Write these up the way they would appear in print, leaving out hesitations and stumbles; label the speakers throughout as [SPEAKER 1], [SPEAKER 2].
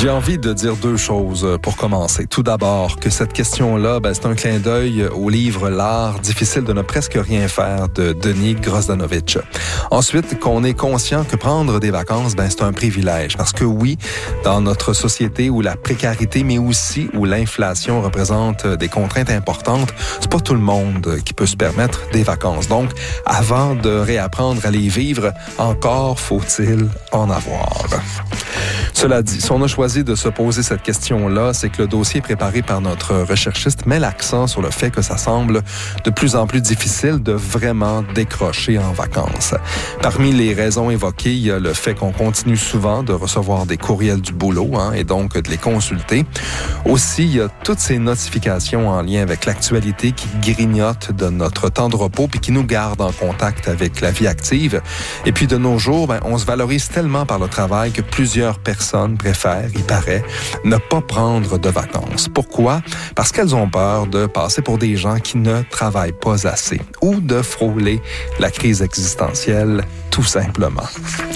[SPEAKER 1] J'ai envie de dire deux choses pour commencer. Tout d'abord, que cette question-là, c'est un clin d'œil au livre L'art difficile de ne presque rien faire de Denis Grozdanovich. Ensuite, qu'on est conscient que prendre des vacances, c'est un privilège. Parce que oui, dans notre société où la précarité, mais aussi où l'inflation représente des contraintes importantes, c'est pas tout le monde qui peut se permettre des vacances. Donc, avant de réapprendre à les vivre, encore faut-il en avoir. Cela dit, si on a choisi de se poser cette question-là, c'est que le dossier préparé par notre recherchiste met l'accent sur le fait que ça semble de plus en plus difficile de vraiment décrocher en vacances. Parmi les raisons évoquées, il y a le fait qu'on continue souvent de recevoir des courriels du boulot et donc de les consulter. Aussi, il y a toutes ces notifications en lien avec l'actualité qui grignotent de notre temps de repos puis qui nous gardent en contact avec la vie active. Et puis de nos jours, on se valorise tellement par le travail que plusieurs personnes préfèrent, il paraît, ne pas prendre de vacances. Pourquoi? Parce qu'elles ont peur de passer pour des gens qui ne travaillent pas assez ou de frôler la crise existentielle, tout simplement.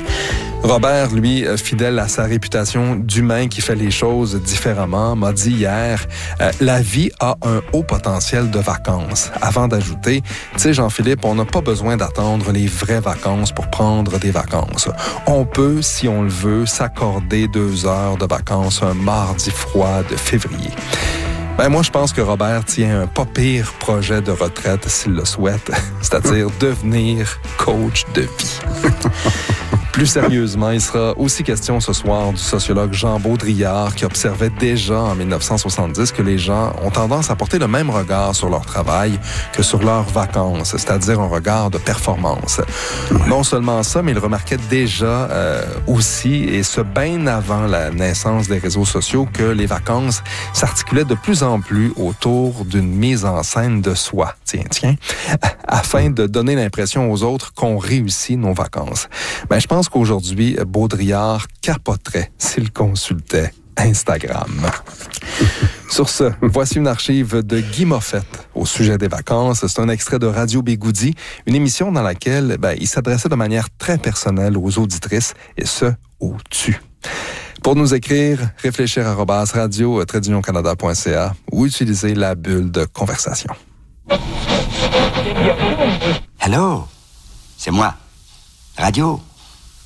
[SPEAKER 1] Robert, lui, fidèle à sa réputation d'humain qui fait les choses différemment, m'a dit hier, la vie a un haut potentiel de vacances. Avant d'ajouter, tu sais, Jean-Philippe, on n'a pas besoin d'attendre les vraies vacances pour prendre des vacances. On peut, si on le veut, s'accorder 2 heures de vacances un mardi froid de février. Moi, je pense que Robert tient un pas pire projet de retraite s'il le souhaite, c'est-à-dire devenir coach de vie. Plus sérieusement, il sera aussi question ce soir du sociologue Jean Baudrillard qui observait déjà en 1970 que les gens ont tendance à porter le même regard sur leur travail que sur leurs vacances, c'est-à-dire un regard de performance. Non seulement ça, mais il remarquait déjà aussi, et ce bien avant la naissance des réseaux sociaux, que les vacances s'articulaient de plus en plus autour d'une mise en scène de soi, afin de donner l'impression aux autres qu'on réussit nos vacances. Je pense qu'aujourd'hui, Baudrillard capoterait s'il consultait Instagram. Sur ce, voici une archive de Guy Moffett au sujet des vacances. C'est un extrait de Radio Bigoudi, une émission dans laquelle il s'adressait de manière très personnelle aux auditrices, et ce, au tu. Pour nous écrire, réfléchir@radio-canada.ca ou utiliser la bulle de conversation.
[SPEAKER 2] Allô, c'est moi. Radio.